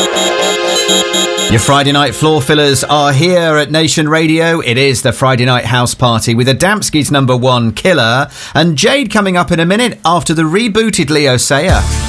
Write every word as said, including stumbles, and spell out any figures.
Your Friday night floor fillers are here at Nation Radio. It is the Friday night house party with Adamski's number one Killer and Jade coming up in a minute after the rebooted Leo Sayer.